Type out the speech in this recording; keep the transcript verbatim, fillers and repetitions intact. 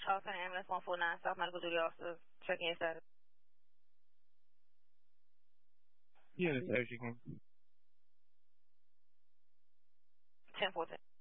Charles County Ambulance one four nine, South Medical Duty Officer, checking your status. Yeah, that's Ashley. ten fourteen.